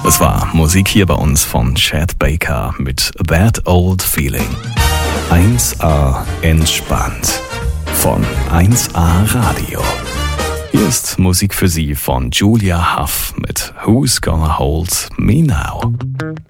Das war Musik hier bei uns von Chad Baker mit That Old Feeling. 1A entspannt von 1A Radio. Hier ist Musik für Sie von Julia Huff mit Who's Gonna Hold Me Now.